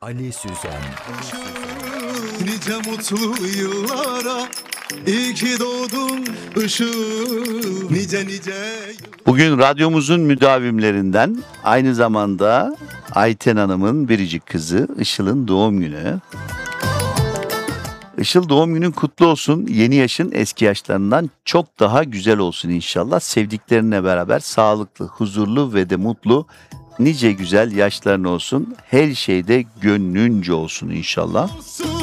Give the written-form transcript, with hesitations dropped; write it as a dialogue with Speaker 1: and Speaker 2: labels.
Speaker 1: Ali Süzen.
Speaker 2: Nice mutlu yıllara, iyi ki doğdun Işıl, nice nice.
Speaker 3: Bugün radyomuzun müdavimlerinden, aynı zamanda Ayten Hanım'ın biricik kızı Işıl'ın doğum günü. Işıl, doğum günün kutlu olsun. Yeni yaşın eski yaşlarından çok daha güzel olsun inşallah. Sevdiklerinle beraber sağlıklı, huzurlu ve de mutlu nice güzel yaşların olsun. Her şeyde gönlünce olsun inşallah.